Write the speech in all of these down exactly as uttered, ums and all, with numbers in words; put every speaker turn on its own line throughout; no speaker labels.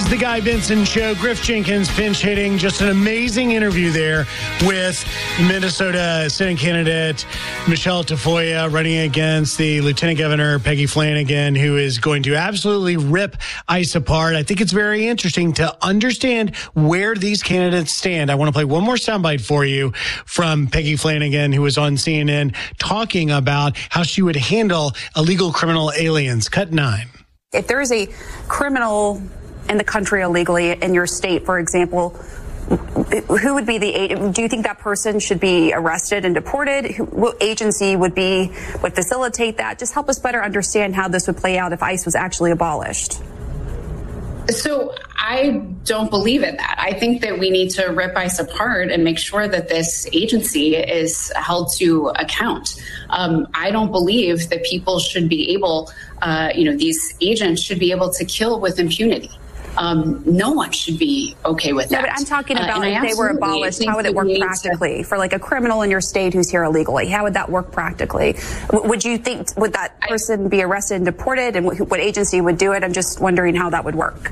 is the Guy Benson Show. Griff Jenkins pinch hitting. Just an amazing interview there with Minnesota Senate candidate Michelle Tafoya running against the Lieutenant Governor Peggy Flanagan, who is going to absolutely rip ICE apart. I think it's very interesting to understand where these candidates stand. I want to play one more soundbite for you from Peggy Flanagan, who was on C N N talking about how she would handle illegal criminal aliens. Cut nine.
If there is a criminal in the country illegally in your state, for example, who would be the, do you think that person should be arrested and deported? Who, what agency would be, would facilitate that? Just help us better understand how this would play out if ICE was actually abolished.
So I don't believe in that. I think that we need to rip ICE apart and make sure that this agency is held to account. Um, I don't believe that people should be able, uh, you know, these agents should be able to kill with impunity. Um, no one should be okay with that.
No, but I'm talking about
uh,
if they were abolished, how would it work practically? To... For like a criminal in your state who's here illegally, how would that work practically? W- would you think, would that person I... be arrested and deported, and w- what agency would do it? I'm just wondering how that would work.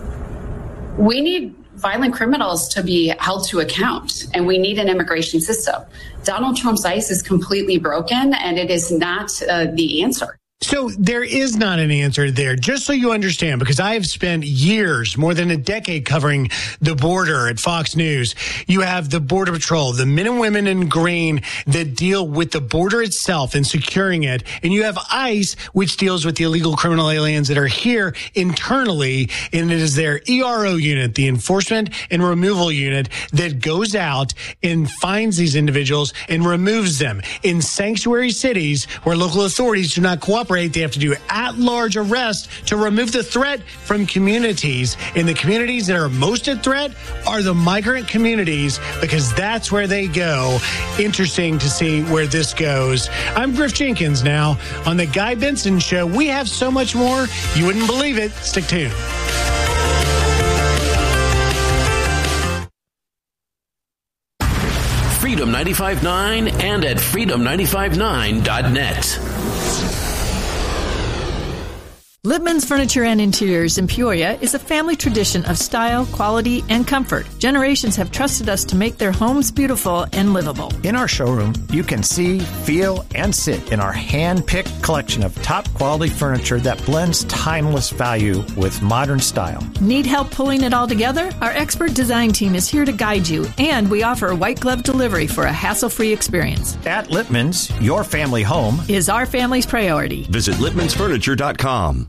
We need violent criminals to be held to account, and we need an immigration system. Donald Trump's ICE is completely broken, and it is not uh, the answer.
So there is not an answer there, just so you understand, because I have spent years, more than a decade, covering the border at Fox News. You have the Border Patrol, the men and women in green that deal with the border itself and securing it. And you have ICE, which deals with the illegal criminal aliens that are here internally. And it is their E R O unit, the Enforcement and Removal Unit, that goes out and finds these individuals and removes them. In sanctuary cities where local authorities do not cooperate, they have to do at-large arrests to remove the threat from communities. And the communities that are most at threat are the migrant communities, because that's where they go. Interesting to see where this goes. I'm Griff Jenkins now on the Guy Benson Show. We have so much more. You wouldn't believe it. Stick tuned.
Freedom ninety-five point nine and at freedom ninety-five nine dot net.
Lippman's Furniture and Interiors in Peoria is a family tradition of style, quality, and comfort. Generations have trusted us to make their homes beautiful and livable.
In our showroom, you can see, feel, and sit in our hand-picked collection of top-quality furniture that blends timeless value with modern style.
Need help pulling it all together? Our expert design team is here to guide you, and we offer white glove delivery for a hassle-free experience.
At Lippman's, your family home
is our family's priority.
Visit lippmans furniture dot com.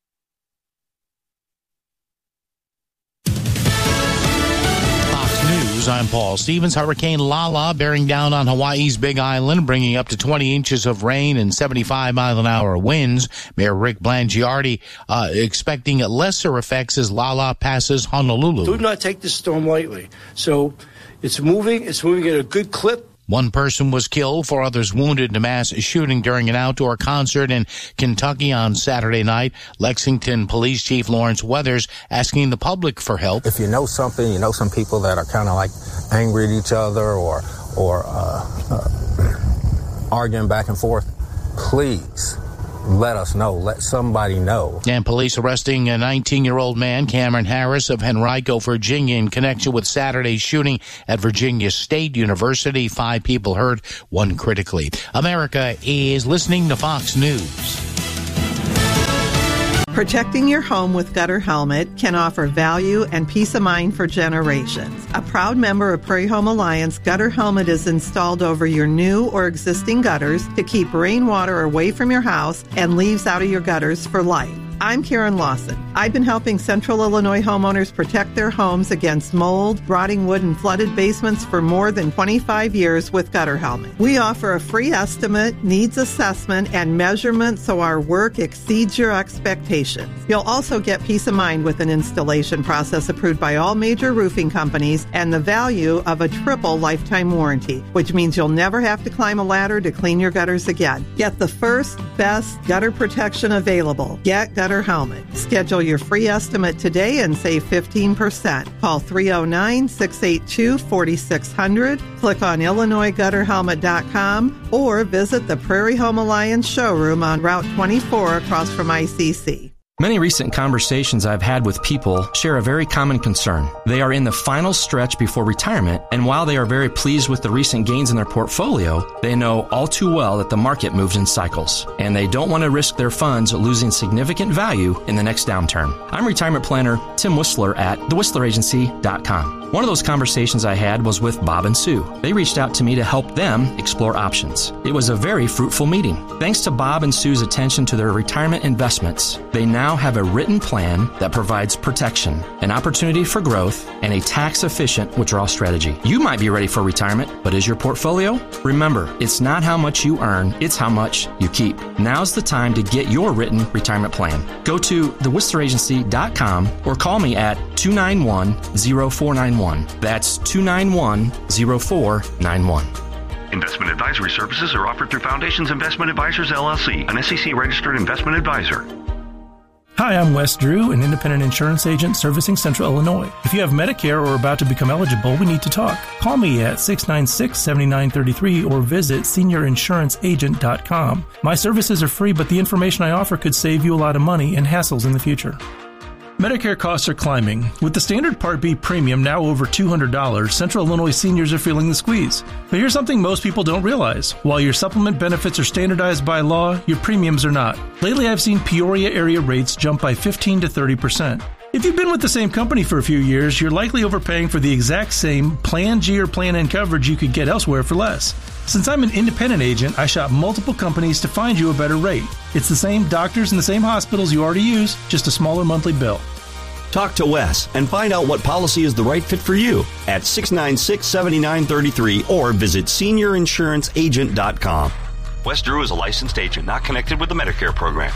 I'm Paul Stevens. Hurricane Lala bearing down on Hawaii's Big Island, bringing up to twenty inches of rain and seventy-five mile an hour winds. Mayor Rick Blangiardi uh, expecting lesser effects as Lala passes Honolulu.
Do not take this storm lightly. So it's moving. It's moving at a good clip.
One person was killed, four others wounded in a mass shooting during an outdoor concert in Kentucky on Saturday night. Lexington Police Chief Lawrence Weathers asking the public for help.
If you know something, you know some people that are kind of like angry at each other or or uh, uh, arguing back and forth, please let us know. Let somebody know.
And police arresting a nineteen-year-old man, Cameron Harris of Henrico, Virginia, in connection with Saturday's shooting at Virginia State University. Five people hurt, one critically. America is listening to Fox News.
Protecting your home with Gutter Helmet can offer value and peace of mind for generations. A proud member of Prairie Home Alliance, Gutter Helmet is installed over your new or existing gutters to keep rainwater away from your house and leaves out of your gutters for life. I'm Karen Lawson. I've been helping Central Illinois homeowners protect their homes against mold, rotting wood, and flooded basements for more than twenty-five years with Gutter Helmet. We offer a free estimate, needs assessment, and measurement so our work exceeds your expectations. You'll also get peace of mind with an installation process approved by all major roofing companies and the value of a triple lifetime warranty, which means you'll never have to climb a ladder to clean your gutters again. Get the first, best gutter protection available. Get Gutter Helmet. Schedule your free estimate today and save fifteen percent. Call three oh nine, six eight two, four six zero zero, click on illinois gutter helmet dot com, or visit the Prairie Home Alliance showroom on Route twenty-four across from I C C.
Many recent conversations I've had with people share a very common concern. They are in the final stretch before retirement, and while they are very pleased with the recent gains in their portfolio, they know all too well that the market moves in cycles, and they don't want to risk their funds losing significant value in the next downturn. I'm retirement planner Tim Whistler at the whistler agency dot com. One of those conversations I had was with Bob and Sue. They reached out to me to help them explore options. It was a very fruitful meeting. Thanks to Bob and Sue's attention to their retirement investments, they now have a written plan that provides protection, an opportunity for growth, and a tax-efficient withdrawal strategy. You might be ready for retirement, but is your portfolio? Remember, it's not how much you earn, it's how much you keep. Now's the time to get your written retirement plan. Go to the whistler agency dot com or call me at two nine one, zero four nine one. That's two nine one, zero four nine one.
Investment advisory services are offered through Foundations Investment Advisors, L L C, an S E C-registered investment advisor.
Hi, I'm Wes Drew, an independent insurance agent servicing Central Illinois. If you have Medicare or are about to become eligible, we need to talk. Call me at six nine six, seven nine three three or visit senior insurance agent dot com. My services are free, but the information I offer could save you a lot of money and hassles in the future. Medicare costs are climbing. With the standard Part B premium now over two hundred dollars, Central Illinois seniors are feeling the squeeze. But here's something most people don't realize. While your supplement benefits are standardized by law, your premiums are not. Lately, I've seen Peoria area rates jump by fifteen to thirty percent. If you've been with the same company for a few years, you're likely overpaying for the exact same Plan G or Plan N coverage you could get elsewhere for less. Since I'm an independent agent, I shop multiple companies to find you a better rate. It's the same doctors and the same hospitals you already use, just a smaller monthly bill.
Talk to Wes and find out what policy is the right fit for you at six nine six, seven nine three three or visit senior insurance agent dot com.
Wes Drew is a licensed agent not connected with the Medicare program.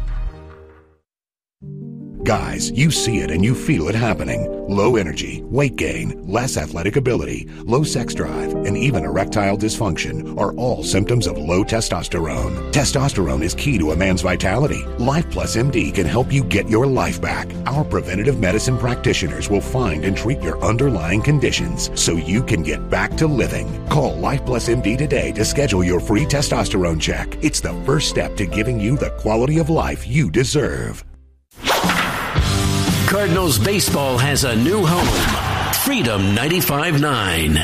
Guys, you see it and you feel it happening. Low energy, weight gain, less athletic ability, low sex drive, and even erectile dysfunction are all symptoms of low testosterone. Testosterone is key to a man's vitality. Life Plus M D can help you get your life back. Our preventative medicine practitioners will find and treat your underlying conditions so you can get back to living. Call Life Plus M D today to schedule your free testosterone check. It's the first step to giving you the quality of life you deserve.
Cardinals baseball has a new home. Freedom ninety-five point nine.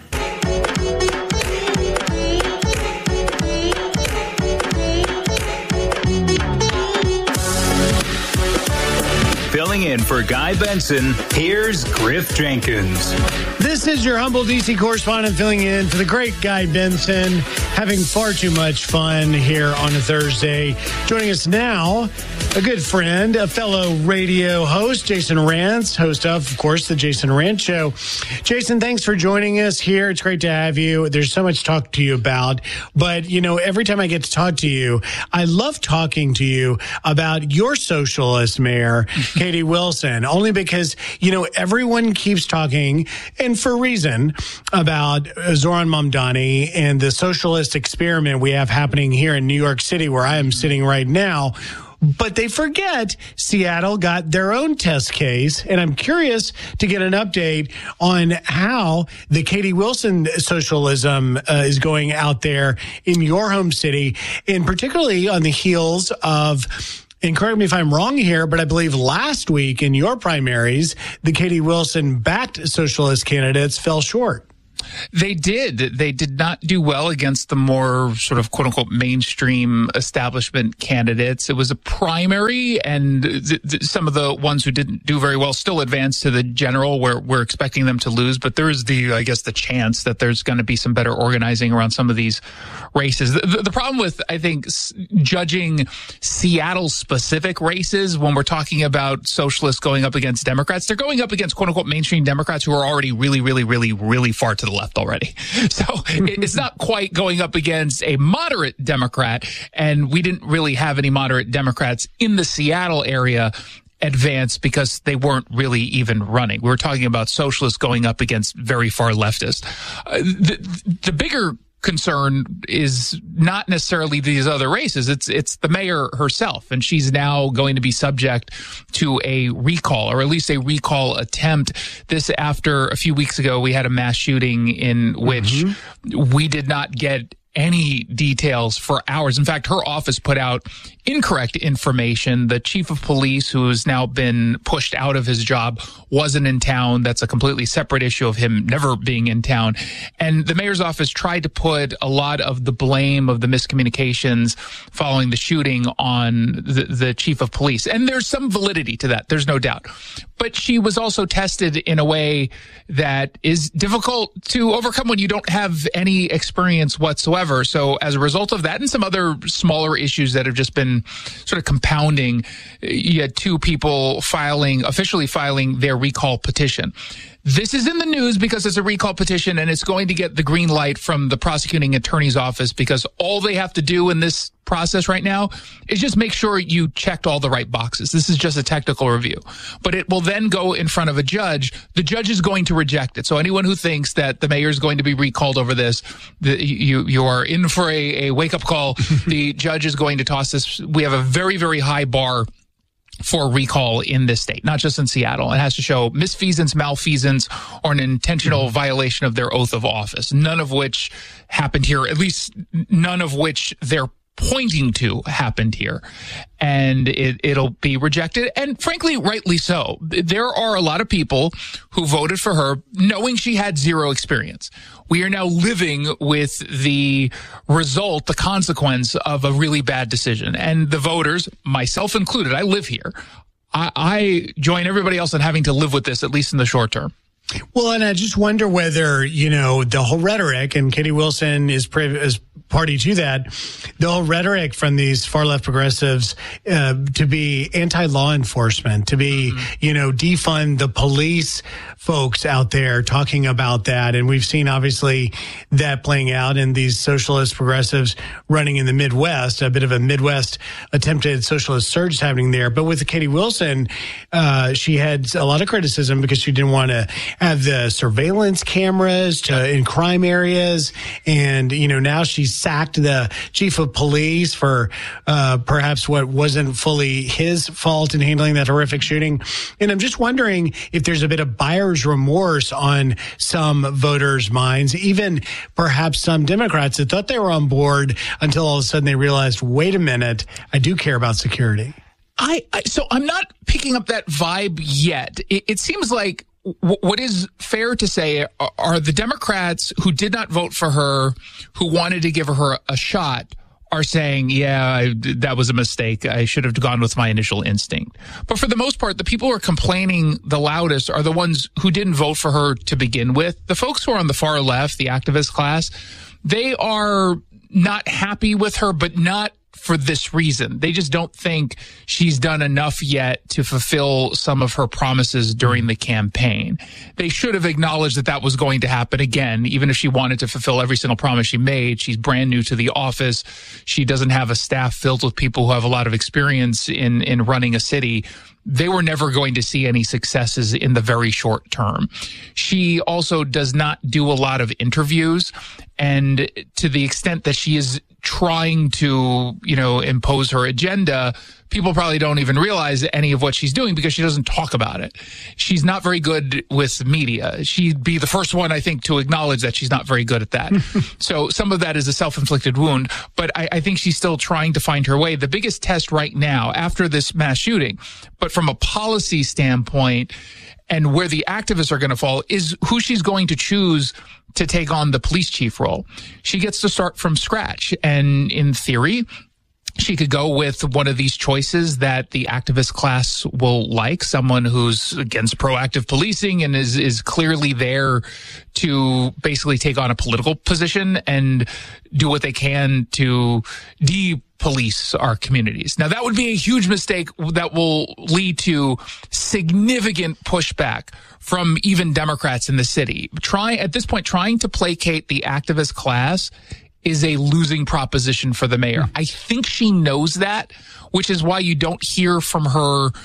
Filling in for Guy Benson, here's Griff Jenkins.
This is your humble D C correspondent filling in for the great Guy Benson, having far too much fun here on a Thursday. Joining us now, a good friend, a fellow radio host, Jason Rantz, host of, of course, the Jason Rantz Show. Jason, thanks for joining us here. It's great to have you. There's so much to talk to you about, but, you know, every time I get to talk to you, I love talking to you about your socialist mayor, Katie Wilson, only because, you know, everyone keeps talking, and for a reason, about Zohran Mamdani and the socialist experiment we have happening here in New York City, where I am sitting right now. But they forget Seattle got their own test case, and I'm curious to get an update on how the Katie Wilson socialism uh, is going out there in your home city, and particularly on the heels of, and correct me if I'm wrong here, but I believe last week in your primaries, the Katie Wilson-backed socialist candidates fell short.
They did. They did not do well against the more sort of quote unquote mainstream establishment candidates. It was a primary, and th- th- some of the ones who didn't do very well still advanced to the general, where we're expecting them to lose. But there is the, I guess, the chance that there's going to be some better organizing around some of these races. The, the problem with, I think, s- judging Seattle specific races when we're talking about socialists going up against Democrats, they're going up against quote unquote mainstream Democrats who are already really, really, really, really far to the left already. So it's not quite going up against a moderate Democrat, and we didn't really have any moderate Democrats in the Seattle area advance because they weren't really even running. We were talking about socialists going up against very far leftists. Uh, the, the bigger concern is not necessarily these other races. It's it's the mayor herself, and she's now going to be subject to a recall, or at least a recall attempt. This after a few weeks ago, we had a mass shooting in which mm-hmm. we did not get any details for hours. In fact, her office put out incorrect information. The chief of police, who has now been pushed out of his job, wasn't in town. That's a completely separate issue of him never being in town. And the mayor's office tried to put a lot of the blame of the miscommunications following the shooting on the, the chief of police. And there's some validity to that. There's no doubt. But she was also tested in a way that is difficult to overcome when you don't have any experience whatsoever. So as a result of that and some other smaller issues that have just been sort of compounding, you had two people filing, officially filing their recall petition. This is in the news because it's a recall petition and it's going to get the green light from the prosecuting attorney's office, because all they have to do in this process right now is just make sure you checked all the right boxes. This is just a technical review, but it will then go in front of a judge. The judge is going to reject it. So anyone who thinks that the mayor is going to be recalled over this, the, you, you are in for a, a wake up call. The judge is going to toss this. We have a very, very high bar for recall in this state, not just in Seattle. It has to show misfeasance, malfeasance, or an intentional violation of their oath of office, none of which happened here, at least none of which they're pointing to happened here. And it, it'll be rejected. And frankly, rightly so. There are a lot of people who voted for her knowing she had zero experience. We are now living with the result, the consequence of a really bad decision. And the voters, myself included, I live here. I, I join everybody else in having to live with this, at least in the short term.
Well, and I just wonder whether, you know, the whole rhetoric, and Katie Wilson is, pre- is party to that, the whole rhetoric from these far left progressives uh, to be anti-law enforcement, to be, mm-hmm. you know, defund the police folks out there talking about that. And we've seen, obviously, that playing out in these socialist progressives running in the Midwest, a bit of a Midwest attempted socialist surge happening there. But with Katie Wilson, uh, she had a lot of criticism because she didn't want to have the surveillance cameras to, in crime areas. And, you know, now she's sacked the chief of police for uh, perhaps what wasn't fully his fault in handling that horrific shooting. And I'm just wondering if there's a bit of buyer's remorse on some voters' minds, even perhaps some Democrats that thought they were on board until all of a sudden they realized, wait a minute, I do care about security.
I, I so I'm not picking up that vibe yet. It, it seems like w- what is fair to say are, are the Democrats who did not vote for her, who wanted to give her a shot, are saying, yeah, I, that was a mistake. I should have gone with my initial instinct. But for the most part, the people who are complaining the loudest are the ones who didn't vote for her to begin with. The folks who are on the far left, the activist class, they are not happy with her, but not for this reason. They just don't think she's done enough yet to fulfill some of her promises during the campaign. They should have acknowledged that that was going to happen again, even if she wanted to fulfill every single promise she made. She's brand new to the office. She doesn't have a staff filled with people who have a lot of experience in, in running a city. They were never going to see any successes in the very short term. She also does not do a lot of interviews. And to the extent that she is trying to, you know, impose her agenda, people probably don't even realize any of what she's doing because she doesn't talk about it. She's not very good with media. She'd be the first one, I think, to acknowledge that she's not very good at that. So some of that is a self-inflicted wound, but I, I think she's still trying to find her way. The biggest test right now after this mass shooting, but from a policy standpoint and where the activists are going to fall, is who she's going to choose to take on the police chief role. She gets to start from scratch. And in theory, she could go with one of these choices that the activist class will like, someone who's against proactive policing and is, is clearly there to basically take on a political position and do what they can to de-police our communities. Now, that would be a huge mistake that will lead to significant pushback from even Democrats in the city. Try, at this point, trying to placate the activist class is a losing proposition for the mayor. I think she knows that, which is why you don't hear from her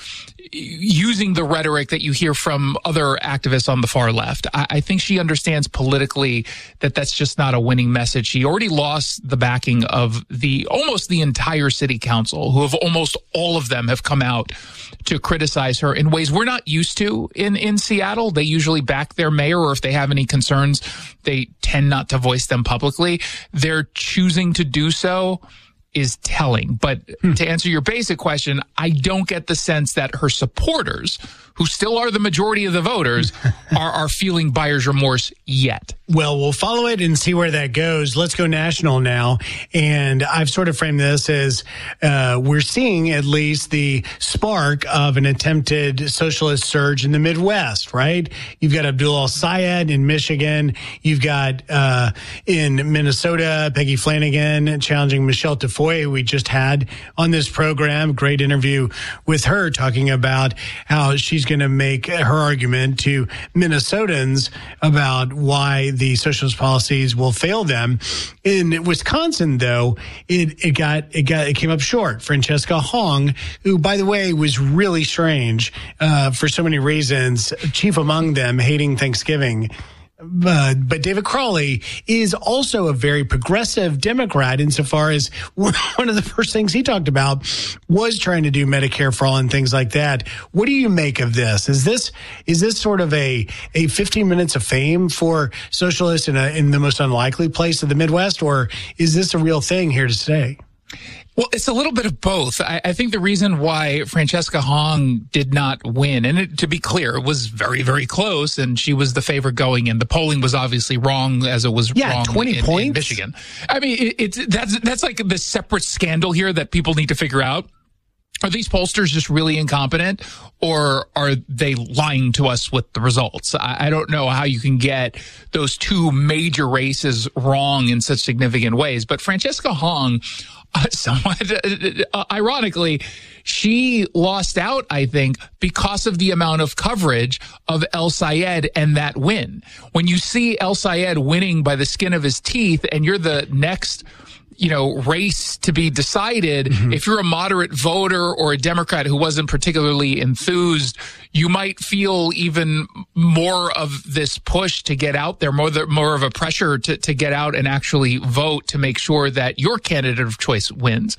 using the rhetoric that you hear from other activists on the far left. I, I think she understands politically that that's just not a winning message. She already lost the backing of the almost the entire city council, who have almost all of them have come out to criticize her in ways we're not used to in, in Seattle. They usually back their mayor, or if they have any concerns, they tend not to voice them publicly. They're choosing to do so is telling. But hmm. to answer your basic question, I don't get the sense that her supporters, who still are the majority of the voters, are, are feeling buyer's remorse yet.
Well, we'll follow it and see where that goes. Let's go national now. And I've sort of framed this as uh, we're seeing at least the spark of an attempted socialist surge in the Midwest, right? You've got Abdul El-Sayed in Michigan. You've got uh, in Minnesota, Peggy Flanagan challenging Michelle Tafoya, who we just had on this program. Great interview with her talking about how she's going to make her argument to Minnesotans about why the socialist policies will fail them. In Wisconsin, though, it, it got it got it came up short. Francesca Hong, who, by the way, was really strange uh, for so many reasons, chief among them hating Thanksgiving. Uh, but David Crowley is also a very progressive Democrat insofar as one of the first things he talked about was trying to do Medicare for all and things like that. What do you make of this? Is this is this sort of a a fifteen minutes of fame for socialists in a, in the most unlikely place of the Midwest, or is this a real thing here to stay?
Well, it's a little bit of both. I, I think the reason why Francesca Hong did not win, and it, to be clear, it was very, very close, and she was the favorite going in. The polling was obviously wrong, as it was
yeah,
wrong
twenty
in,
points.
in Michigan. I mean, it, it's that's that's like the separate scandal here that people need to figure out. Are these pollsters just really incompetent, or are they lying to us with the results? I, I don't know how you can get those two major races wrong in such significant ways. But Francesca Hong, uh, somewhat uh, ironically, she lost out, I think, because of the amount of coverage of El-Sayed and that win. When you see El-Sayed winning by the skin of his teeth, and you're the next you know, race to be decided, mm-hmm. if you're a moderate voter or a Democrat who wasn't particularly enthused, you might feel even more of this push to get out there, more, the, more of a pressure to, to get out and actually vote to make sure that your candidate of choice wins.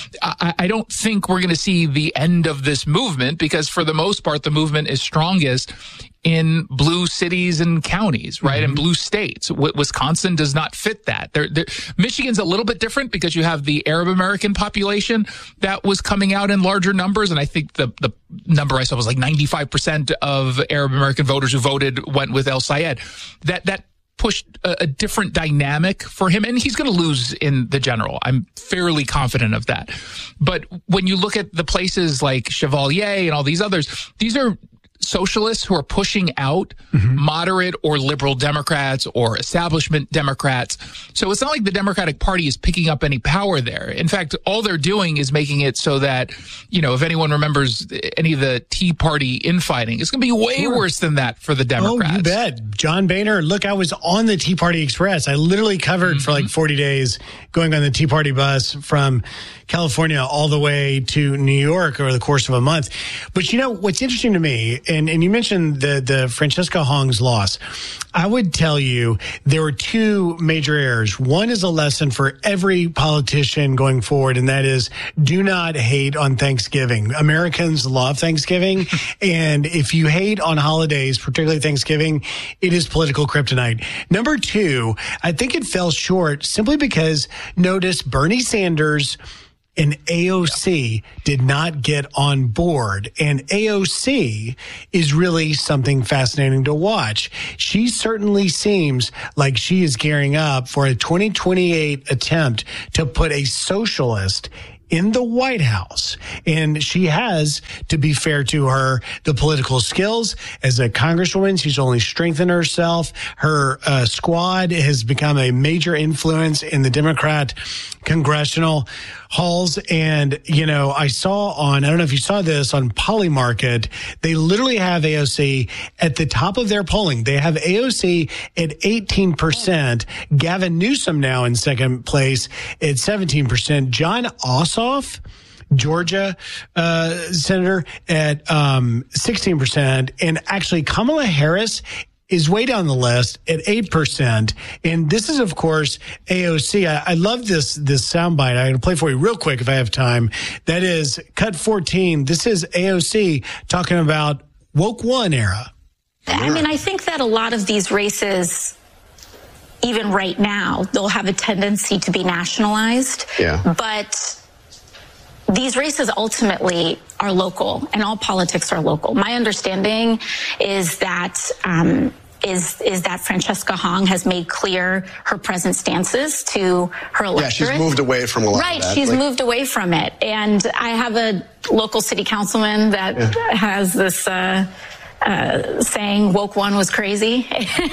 I, I don't think we're going to see the end of this movement, because for the most part, the movement is strongest in blue cities and counties, right? Mm-hmm. And blue states. W- Wisconsin does not fit that. They're, they're, Michigan's a little bit different because you have the Arab American population that was coming out in larger numbers. And I think the, the number I saw was like ninety-five percent of Arab American voters who voted went with El-Sayed. That, that pushed a, a different dynamic for him. And he's going to lose in the general. I'm fairly confident of that. But when you look at the places like Chevalier and all these others, these are socialists who are pushing out mm-hmm. moderate or liberal Democrats or establishment Democrats. So it's not like the Democratic Party is picking up any power there. In fact, all they're doing is making it so that, you know, if anyone remembers any of the Tea Party infighting, it's going to be way sure. worse than that for the Democrats.
Oh, you bet. John Boehner, look, I was on the Tea Party Express. I literally covered mm-hmm. for like forty days going on the Tea Party bus from California all the way to New York over the course of a month. But you know, what's interesting to me, and, and you mentioned the, the Francesca Hong's loss. I would tell you there were two major errors. One is a lesson for every politician going forward, and that is do not hate on Thanksgiving. Americans love Thanksgiving, and if you hate on holidays, particularly Thanksgiving, it is political kryptonite. Number two, I think it fell short simply because, notice, Bernie Sanders and A O C did not get on board. And A O C is really something fascinating to watch. She certainly seems like she is gearing up for a twenty twenty-eight attempt to put a socialist in the White House. And she has, to be fair to her, the political skills. As a congresswoman, she's only strengthened herself. Her uh, squad has become a major influence in the Democrat congressional halls. And, you know, I saw on, I don't know if you saw this, on Polymarket, they literally have A O C at the top of their polling. They have A O C at eighteen percent. Gavin Newsom now in second place at seventeen percent. John Ossoff Georgia uh, senator at um, sixteen percent. And actually, Kamala Harris is way down the list at eight percent. And this is, of course, A O C. I, I love this, this soundbite. I'm going to play for you real quick if I have time. That is cut fourteen. This is A O C talking about woke one era.
I mean, I think that a lot of these races, even right now, they'll have a tendency to be nationalized. Yeah. But these races ultimately are local, and all politics are local. My understanding is that um, is is that Francesca Hong has made clear her present stances to her electorate.
Yeah, she's moved away from a lot
right,
of that.
she's
like,
moved away from it. And I have a local city councilman that yeah. has this uh, uh, saying, woke one was crazy.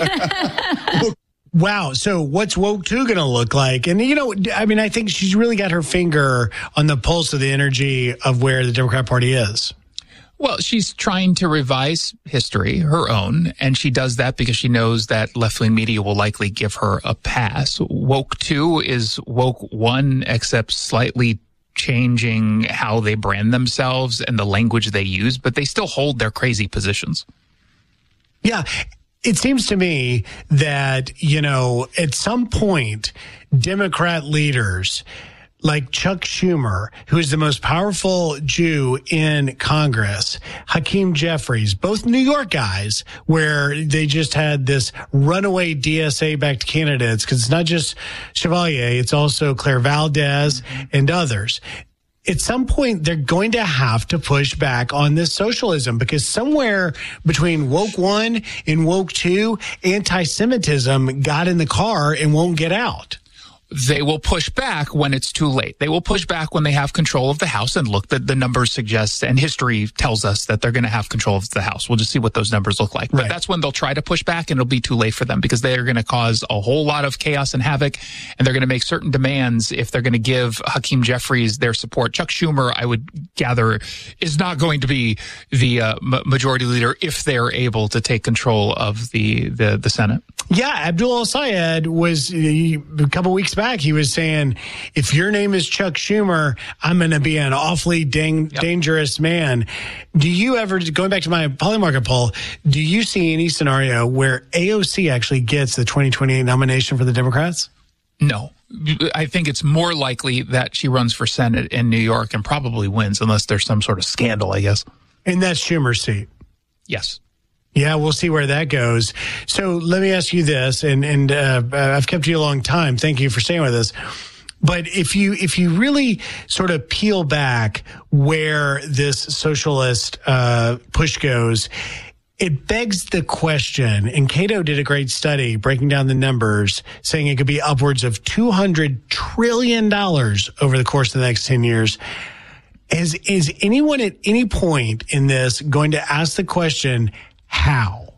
Wow. So what's woke two going to look like? And, you know, I mean, I think she's really got her finger on the pulse of the energy of where the Democrat Party is.
Well, she's trying to revise history, her own, and she does that because she knows that left-wing media will likely give her a pass. Woke two is woke one, except slightly changing how they brand themselves and the language they use, but they still hold their crazy positions.
Yeah. It seems to me that, you know, at some point, Democrat leaders like Chuck Schumer, who is the most powerful Jew in Congress, Hakeem Jeffries, both New York guys, where they just had this runaway D S A-backed candidates, because it's not just Chevalier, it's also Claire Valdez and others. At some point, they're going to have to push back on this socialism, because somewhere between woke one and woke two, anti-Semitism got in the car and won't get out.
They will push back when it's too late. They will push back when they have control of the House. And look, the, the numbers suggest, and history tells us that they're going to have control of the House. We'll just see what those numbers look like. Right. But that's when they'll try to push back, and it'll be too late for them, because they are going to cause a whole lot of chaos and havoc. And they're going to make certain demands if they're going to give Hakeem Jeffries their support. Chuck Schumer, I would gather, is not going to be the uh, majority leader if they're able to take control of the, the, the Senate.
Yeah, Abdul El-Sayed was he, a couple weeks back. He was saying, if your name is Chuck Schumer, I'm going to be an awfully dang, yep. dangerous man. Do you ever, going back to my Polymarket poll, do you see any scenario where A O C actually gets the twenty twenty-eight nomination for the Democrats?
No. I think it's more likely that she runs for Senate in New York and probably wins, unless there's some sort of scandal, I guess.
And that's Schumer's seat.
Yes.
Yeah, we'll see where that goes. So let me ask you this, and and uh, I've kept you a long time. Thank you for staying with us. But if you if you really sort of peel back where this socialist uh, push goes, it begs the question, and Cato did a great study breaking down the numbers, saying it could be upwards of two hundred trillion dollars over the course of the next ten years. Is, is anyone at any point in this going to ask the question, how?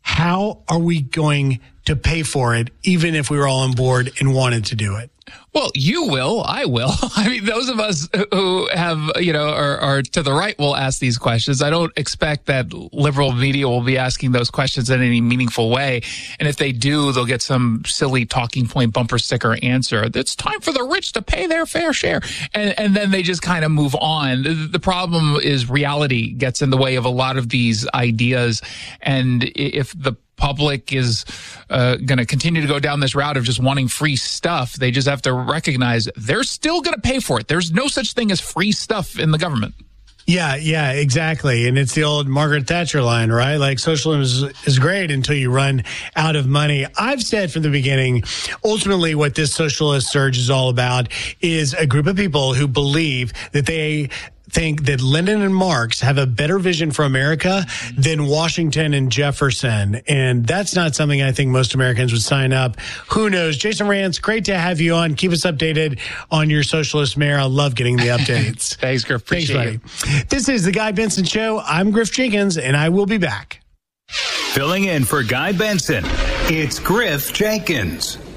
How are we going to pay for it, even if we were all on board and wanted to do it?
Well, you will. I will. I mean, those of us who have, you know, are, are to the right will ask these questions. I don't expect that liberal media will be asking those questions in any meaningful way. And if they do, they'll get some silly talking point bumper sticker answer. It's time for the rich to pay their fair share. And, and then they just kind of move on. The, the problem is reality gets in the way of a lot of these ideas. And if the public is uh, going to continue to go down this route of just wanting free stuff, they just have to recognize they're still going to pay for it. There's no such thing as free stuff in the government.
Yeah, yeah, exactly. And it's the old Margaret Thatcher line, right? Like, socialism is, is great until you run out of money. I've said from the beginning, ultimately what this socialist surge is all about is a group of people who believe that they think that Lenin and Marx have a better vision for America than Washington and Jefferson. And that's not something I think most Americans would sign up. Who knows? Jason Rantz, great to have you on. Keep us updated on your socialist mayor. I love getting the updates.
Thanks, Griff. Appreciate
Thanks, buddy. This is the Guy Benson Show. I'm Griff Jenkins, and I will be back.
Filling in for Guy Benson, it's Griff Jenkins.